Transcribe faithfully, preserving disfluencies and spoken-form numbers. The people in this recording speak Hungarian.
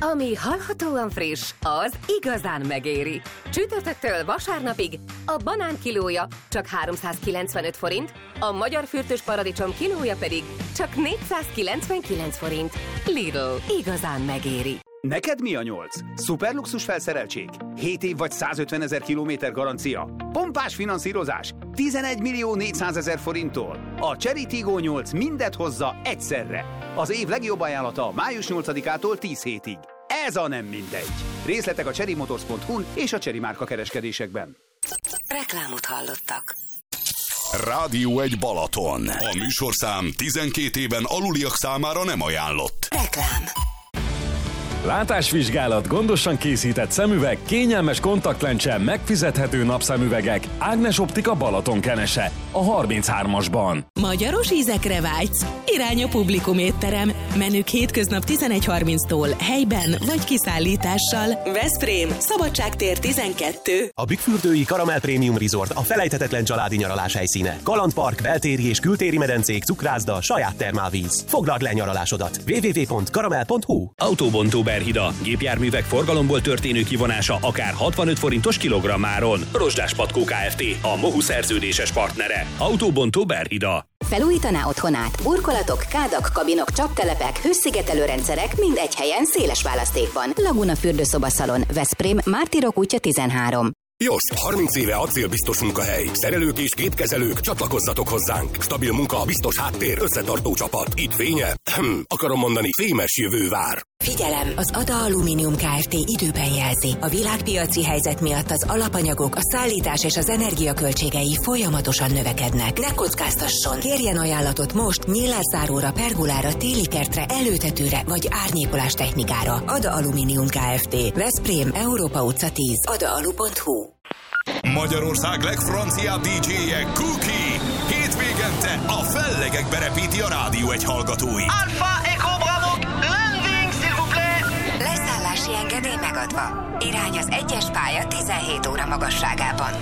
Ami hallhatóan friss, az igazán megéri. Csütörtöktől vasárnapig a banán kilója csak háromszázkilencvenöt forint, a magyar fürtös paradicsom kilója pedig csak négyszázkilencvenkilenc forint. Lidl, igazán megéri. Neked mi a nyolc? Szuperluxus felszereltség? hét év vagy százötvenezer kilométer garancia? Pompás finanszírozás? tizenegy millió négyszázezer forinttól? A Chery Tiggo nyolc mindet hozza egyszerre. Az év legjobb ajánlata május nyolcadikától tíz hétig. Ez a nem mindegy. Részletek a cherry motors pont hu és a Chery márka kereskedésekben. Reklámot hallottak. Rádió egy Balaton. A műsorszám tizenkét éven aluliak számára nem ajánlott. Reklám. Látásvizsgálat, gondosan készített szemüveg, kényelmes kontaktlencse, megfizethető napszemüvegek. Ágnes Optika Balatonkenese, a harminchármasban. Magyaros ízekre vágysz? Irány a Publikum étterem. Menük hétköznap tizenegy harminctól helyben vagy kiszállítással. Veszprém, Szabadságtér tizenkettő. A Bükkfürdői Karamell Prémium Resort a felejthetetlen családi nyaralás helyszíne. Kalandpark, beltéri és kültéri medencék, cukrászda, saját termálvíz. Foglald le nyaralásodat. double-u double-u double-u pont karamell pont hu. Autóbontó Berhida. Gépjárművek forgalomból történő kivonása akár hatvanöt forintos kilogrammáron. Rozsdás Patkó Kft. A MOHU szerződéses partnere. Autóbontó Berhida. Felújítaná otthonát? Burkolatok, kádak, kabinok, csaptelepek, hőszigetelő rendszerek mind egy helyen, széles választékban. Laguna fürdőszobaszalon, Veszprém, Mártirok útja tizenhárom. Jost, harminc éve acélbiztos munkahely. Szerelők és képkezelők, csatlakozzatok hozzánk. Stabil munka, biztos háttér, összetartó csapat. Itt fénye, akarom mondani, fémes jövő vár. Figyelem! Az Ada Alumínium Kft. Időben jelzi. A világpiaci helyzet miatt az alapanyagok, a szállítás és az energiaköltségei folyamatosan növekednek. Ne kockáztasson! Kérjen ajánlatot most nyílászáróra, pergolára, télikertre, előtetőre vagy árnyékolás technikára. Ada Alumínium Kft. Veszprém, Európa utca tíz. adaalu pont hu. Magyarország legfranciább dé dzséje Cookie. Hétvégente a fellegekbe repíti a Rádió egy hallgatói. Alpha Echo Bravo, landing s'il vous plaît! Leszállási engedély megadva. Irány az egyes pálya tizenhét óra magasságában.